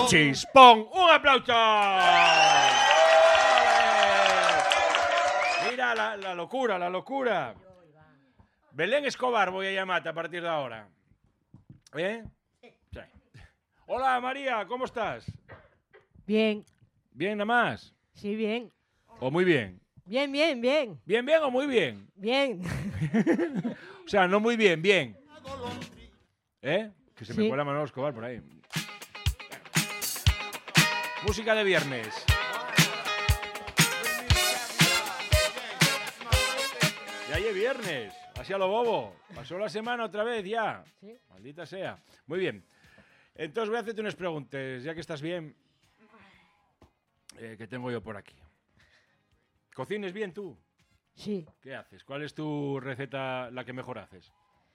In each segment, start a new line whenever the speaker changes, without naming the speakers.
Chispón. ¡Un aplauso! Mira la locura, la locura. Belén Escobar voy a llamarte a partir de ahora. ¿Bien? Sí. Hola, María, ¿cómo estás?
Bien.
¿Bien nada más?
Sí, bien.
¿O muy bien?
Bien, bien, bien.
¿Bien, bien o muy bien?
Bien.
O sea, no muy bien, bien. ¿Eh? Que se me
Sí.
cuela Manolo Escobar por ahí. Música de viernes. Ya es viernes. Así a lo bobo. Pasó la semana otra vez ya.
Sí.
Maldita sea. Muy bien. Entonces voy a hacerte unas preguntas, ya que estás bien. Que tengo yo por aquí. ¿Cocines bien tú?
Sí.
¿Qué haces? ¿Cuál es tu receta, la que mejor haces?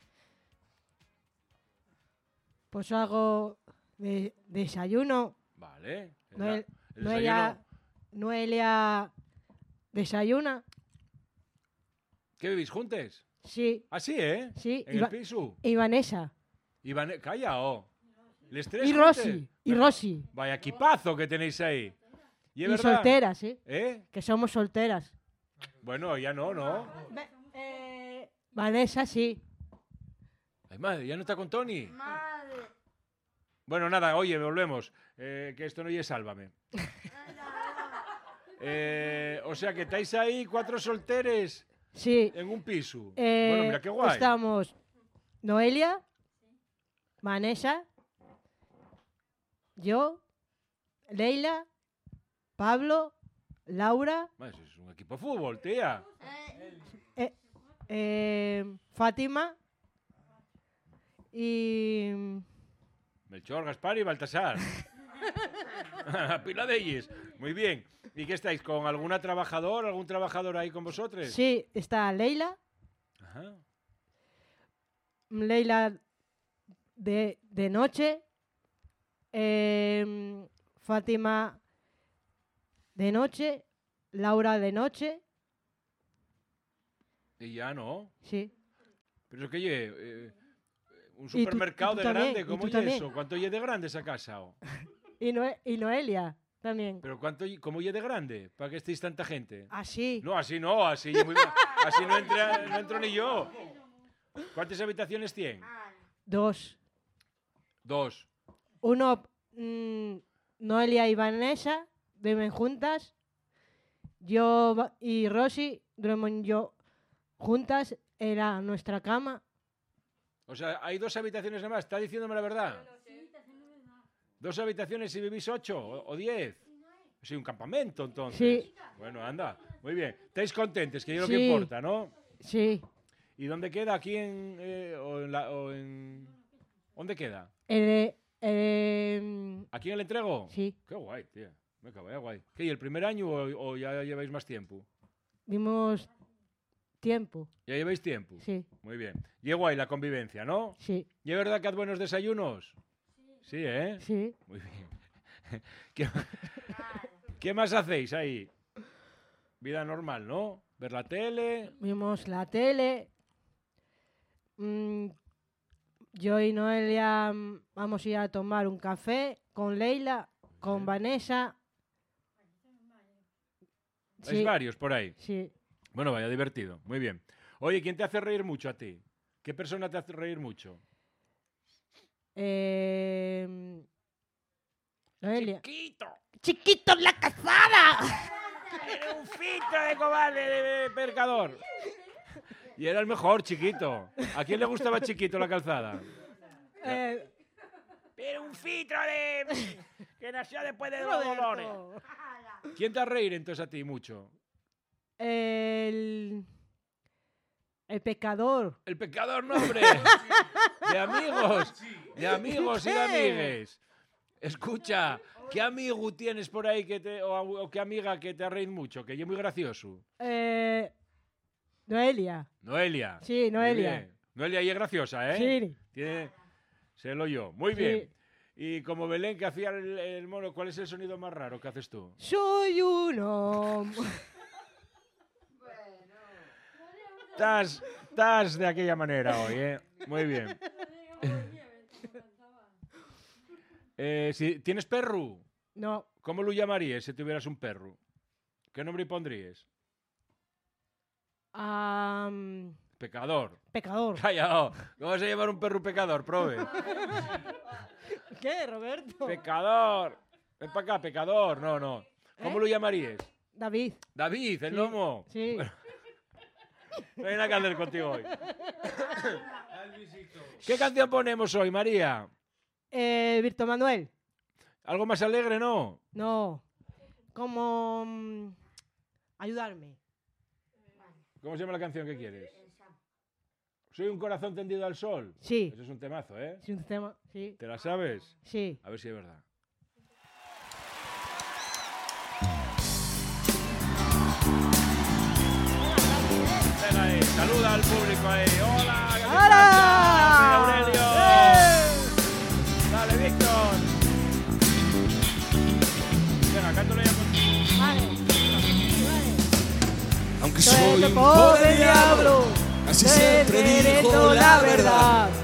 Pues hago desayuno.
Vale.
Noel-
El desayuno.
Noelia desayuna.
¿Qué vivís juntos?
Sí.
Ah, sí, ¿eh?
Sí.
En el piso.
Y Vanessa.
Calla, oh. Les tres
Y
juntos.
Rosy. Y Rosy.
Vaya equipazo que tenéis ahí. ¿Y es
Y
verdad?
solteras, ¿sí?
¿Eh?
Que somos solteras.
Bueno, ya no, ¿no?
Vanessa, sí.
Ay, madre, ya no está con Tony. Bueno, nada, oye, volvemos. Que esto no es Sálvame. O sea que estáis ahí 4 solteres
Sí.
en un piso. Bueno, mira qué guay.
Estamos Noelia, Vanessa, yo, Leila, Pablo, Laura,
Bueno, eso es un equipo de fútbol, tía.
Fátima y
Melchor, Gaspar y Baltasar. Pila de ellos. Muy bien. ¿Y qué estáis? ¿Con algún trabajador ahí con vosotros?
sí, está Leila.
Ajá.
Leila de noche, Fátima de noche, Laura de noche,
Y ya no.
sí.
Pero es que un
Y tú-
supermercado
y tú
de
también,
grande,
y
¿cómo
tú
es
también.
eso? ¿Cuánto es de grande esa casa? Oh?
Y Noelia también.
¿Pero cómo es de grande? ¿Para que estéis tanta gente?
Así.
No, así no, así no entro ni yo. ¿Cuántas habitaciones tiene?
2.
2.
Uno, Noelia y Vanessa duermen juntas. Yo y Rosy duermen juntas. Era nuestra cama.
O sea, hay 2 habitaciones nada más. ¿Está diciéndome la verdad? 2 habitaciones y vivís 8 o 10. Sí, un campamento entonces.
Sí.
Bueno, anda. Muy bien. ¿Estáis contentos? Que es lo
Sí.
que importa, ¿no?
Sí.
¿Y dónde queda? ¿Aquí ¿Dónde queda? ¿Aquí en el entrego?
Sí.
Qué guay, tío. Me cago, guay. ¿Qué, y el primer año o ya lleváis más tiempo?
Dimos tiempo.
¿Ya lleváis tiempo?
Sí.
Muy bien. Y guay la convivencia, ¿no?
Sí.
¿Y es verdad que haz buenos desayunos? Sí, ¿eh?
Sí.
Muy bien. ¿Qué más hacéis ahí? Vida normal, ¿no? Ver la tele.
Vimos la tele. Yo y Noelia vamos a ir a tomar un café con Leila, con Vanessa.
Hay varios por ahí.
Sí.
Bueno, vaya divertido. Muy bien. Oye, ¿quién te hace reír mucho a ti? ¿Qué persona te hace reír mucho?
Noelia.
¡Chiquito!
¡Chiquito en la casada!
Era un filtro de cobarde de pecador. Y era el mejor, Chiquito. ¿A quién le gustaba Chiquito la calzada? Era un filtro de... que nació después de los dolores. ¿Quién te hace reír entonces a ti mucho?
El pecador.
El pecador, no, hombre. De amigos. De amigos y de amigues. Escucha, ¿qué amigo tienes por ahí o qué amiga que te ha reído mucho? Que es muy gracioso.
Noelia.
Noelia.
Sí, Noelia.
Noelia y es graciosa, ¿eh?
Sí.
Se lo yo. Muy
Sí.
bien. Y como Belén que hacía el mono, ¿cuál es el sonido más raro que haces tú?
Soy uno.
Estás de aquella manera hoy, ¿eh? Muy bien. Si tienes perro,
No.
¿cómo lo llamarías si tuvieras un perro? ¿Qué nombre pondrías? Pecador.
Pecador.
Callao. ¿Cómo vas a llamar un perro pecador? Prove.
¿Qué, Roberto?
Pecador. Ven para acá, pecador. No. ¿Cómo lo llamarías?
David.
David, el
Sí.
lomo.
Sí.
No hay nada que hacer contigo hoy. ¿Qué canción ponemos hoy, María?
Víctor Manuel.
¿Algo más alegre, no?
No. Como... ayudarme.
¿Cómo se llama la canción que quieres? Soy un corazón tendido al sol.
Sí.
Eso es un temazo, ¿eh?
Sí, un tema. Sí.
¿Te la sabes?
Sí.
A ver si es verdad. Venga ahí, saluda al público ahí. ¡Hola! ¿Qué
¡Hola!
pasa? Soy Aurelio. Dale, Víctor. Venga, cántalo ya contigo.
Vale.
Aunque
Soy
soy
el
un pobre diablo,
diablo.
casi siempre digo la verdad.